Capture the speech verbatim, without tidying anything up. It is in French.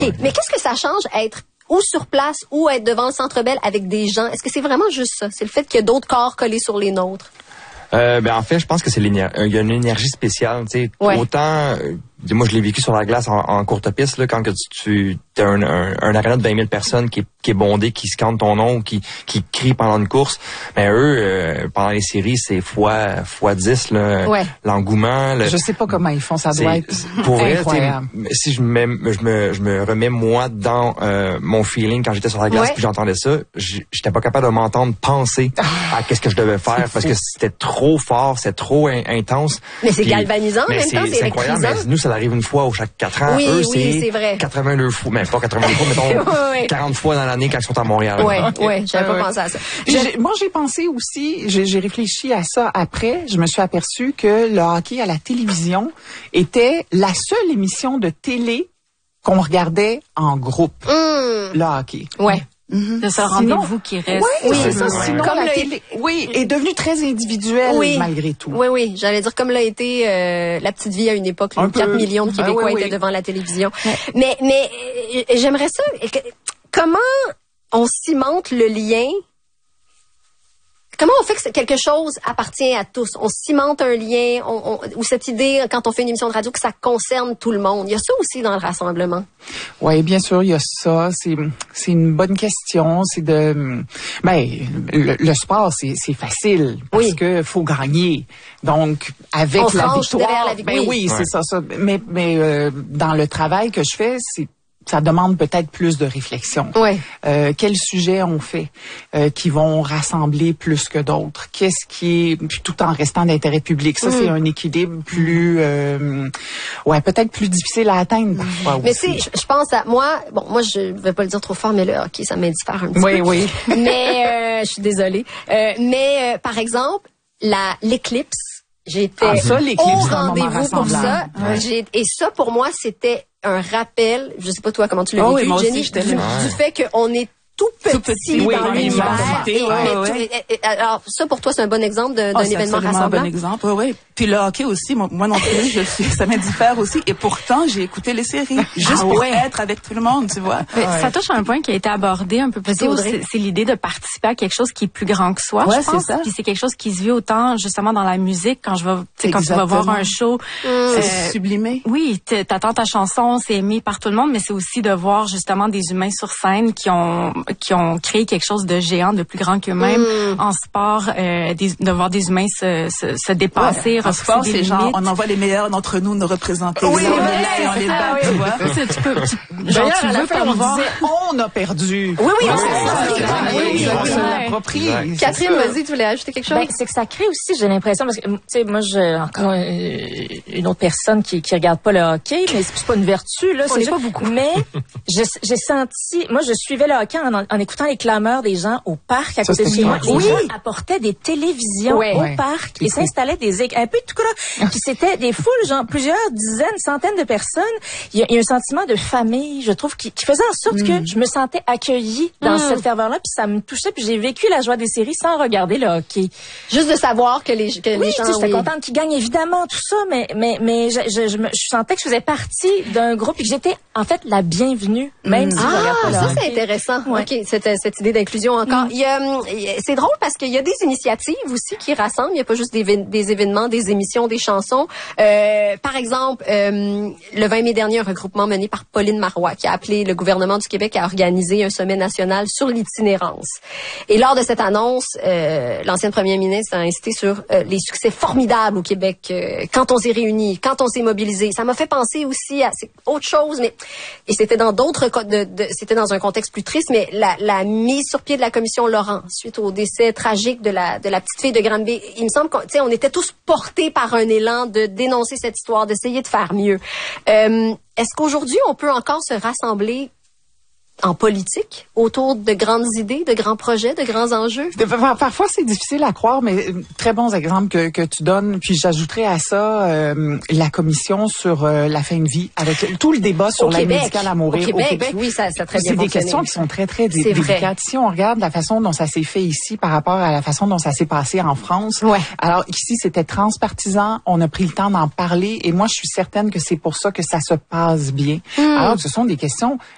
Okay. Mais qu'est-ce que ça change être ou sur place ou être devant le Centre Bell avec des gens? Est-ce que c'est vraiment juste ça? C'est le fait qu'il y a d'autres corps collés sur les nôtres? Euh, ben en fait, je pense que c'est l'énergie. Il y a une énergie spéciale, tu sais. Ouais. Autant, euh, moi je l'ai vécu sur la glace en, en courte piste là, quand que tu, tu as un, un, un aréna de vingt mille personnes qui est, qui est bondé, qui scande ton nom, qui qui crie pendant une course. Mais eux, euh, pendant les séries, c'est fois fois dix là, ouais. l'engouement. Le, je sais pas comment ils font, ça doit être pour vrai, incroyable. Si je me, je me je me remets moi dans euh, mon feeling quand j'étais sur la glace ouais. puis j'entendais ça, j'étais pas capable de m'entendre penser à qu'est-ce que je devais faire parce que c'était trop fort, c'était trop in- intense. Mais c'est puis, galvanisant en même temps, c'est, c'est incroyable. Mais nous, ça arrive une fois au chaque quatre ans. Oui, Eux, oui, c'est, c'est vrai. quatre-vingt-deux fois, mais pas quatre-vingt-deux fois, mettons ouais, ouais. quarante fois dans l'année quand ils sont à Montréal. Oui, oui, j'avais pas ouais. pensé à ça. J'ai, moi, j'ai pensé aussi, j'ai, j'ai réfléchi à ça après. Je me suis aperçue que le hockey à la télévision était la seule émission de télé qu'on regardait en groupe. Mmh. Le hockey. Ouais. Mm-hmm. C'est ça, rendez-vous qui reste. Oui, oui, c'est ça. Ouais. Sinon, Comme la le... télé, oui, est devenue très individuelle oui. malgré tout. Oui, oui. J'allais dire comme l'a été euh, La Petite Vie à une époque, où quatre millions de Québécois ah, oui, étaient oui. devant la télévision. Ouais. Mais, mais euh, j'aimerais ça. Comment on cimente le lien? Comment on fait que quelque chose appartient à tous? On cimente un lien, on, on, ou cette idée, quand on fait une émission de radio, que ça concerne tout le monde. Il y a ça aussi dans le rassemblement. Oui, bien sûr, il y a ça. C'est, c'est une bonne question. C'est de, ben, le, le sport, c'est, c'est facile parce oui. que faut gagner. Donc, avec on la victoire, la victoire. ben oui, ouais. c'est ça, ça. Mais, mais euh, dans le travail que je fais, c'est ça demande peut-être plus de réflexion. Ouais. Euh, quels sujets on fait euh, qui vont rassembler plus que d'autres? Qu'est-ce qui est, puis tout en restant d'intérêt public? Ça, mmh. c'est un équilibre plus, euh, ouais, peut-être plus difficile à atteindre parfois mais aussi. Mais tu sais, je pense à moi, bon, moi, je vais pas le dire trop fort, mais le hockey, ça m'indiffère un petit oui, peu. Oui, oui. Mais, euh, je suis désolée. Euh, mais, euh, par exemple, la, l'éclipse, j'étais ah, ça, au rendez-vous pour ça. Ouais. J'ai, et ça, pour moi, c'était un rappel, je sais pas toi comment tu l'as oh vécu, oui, Jenny, aussi, du, du fait qu'on est tout petit, tout petit dans oui, l'univers. Et, ouais, ouais. et, et, et, alors, ça, pour toi, c'est un bon exemple de, d'un oh, événement rassemblant? un bon exemple, oui, oui. Puis le hockey aussi, moi, moi non plus, je suis, ça m'indiffère aussi. Et pourtant, j'ai écouté les séries, juste ah, pour ouais. être avec tout le monde, tu vois. Ouais. Ça touche à un point qui a été abordé un peu plus tôt, c'est, c'est l'idée de participer à quelque chose qui est plus grand que soi, ouais, je pense. C'est ça. Puis c'est quelque chose qui se vit autant, justement, dans la musique, quand je vais, tu sais, quand tu vas voir un show. Mmh. Euh, c'est sublimé. Oui, t'attends ta chanson, c'est aimé par tout le monde, mais c'est aussi de voir, justement, des humains sur scène qui ont, qui ont créé quelque chose de géant, de plus grand qu'eux-mêmes mmh. en sport, euh, des, de voir des humains se, se, se dépasser, ouais. En sport, c'est genre, on envoie les meilleurs d'entre nous nous représenter. Oui, là, on ouais, est là, on les bat, tu vois. C'est, tu peux, tu, genre, tu à la veux fin, comme on voir. disait, on a perdu. Oui, oui, oui, on s'est l'approprie. Catherine, vas-y, tu voulais ajouter quelque chose? Ben, c'est que ça crée aussi, j'ai l'impression, parce que, tu sais, moi, je, encore une autre personne qui, qui regarde pas le hockey, mais c'est pas une vertu, là. On c'est pas beaucoup. Mais, j'ai, j'ai senti, moi, je suivais le hockey en, en écoutant les clameurs des gens au parc à côté de chez moi. Les oui. gens apportaient des télévisions ouais. au ouais. parc et s'installaient des, un peu tout là. Puis c'était des foules, genre, plusieurs dizaines, centaines de personnes. Il y a, il y a un sentiment de famille, je trouve, qui, qui faisait en sorte mm. que je me sentais accueillie dans mm. cette ferveur-là, puis ça me touchait, puis j'ai vécu la joie des séries sans regarder le hockey. Juste de savoir que les, que oui, les gens... Oui, j'étais oui. contente qu'ils gagnent, évidemment, tout ça, mais, mais, mais je, je, je, me, je sentais que je faisais partie d'un groupe et que j'étais, en fait, la bienvenue, même mm. si ah, je regarde pas le ça, hockey. c'est intéressant. Ouais. OK, cette, cette idée d'inclusion encore. Mm. Il y a, c'est drôle parce qu'il y a des initiatives aussi qui rassemblent. Il n'y a pas juste des, des événements, des émissions, des chansons. Euh, par exemple, euh, le vingt mai dernier, un regroupement mené par Pauline Marois qui a appelé le gouvernement du Québec à organiser un sommet national sur l'itinérance. Et lors de cette annonce, euh, l'ancienne première ministre a insisté sur euh, les succès formidables au Québec euh, quand on s'est réunis, quand on s'est mobilisé. Ça m'a fait penser aussi à c'est autre chose, mais et c'était dans d'autres de, de, c'était dans un contexte plus triste, mais la, la mise sur pied de la commission Laurent suite au décès tragique de la de la petite fille de Granby. Il me semble qu'on, tu sais, on était tous portés par un élan de dénoncer cette histoire, d'essayer de faire mieux. Euh, est-ce qu'aujourd'hui on peut encore se rassembler en politique, autour de grandes idées, de grands projets, de grands enjeux? Parfois, c'est difficile à croire, mais très bons exemples que, que tu donnes. Puis j'ajouterais à ça euh, la commission sur euh, la fin de vie, avec tout le débat sur l'aide médicale à mourir au Québec. Au Québec. Oui, ça, ça a très bien C'est fonctionné. des questions qui sont très, très dé- délicates. Si on regarde la façon dont ça s'est fait ici par rapport à la façon dont ça s'est passé en France, ouais. alors ici, c'était transpartisan, on a pris le temps d'en parler, et moi, je suis certaine que c'est pour ça que ça se passe bien. Mm. Alors que ce sont des questions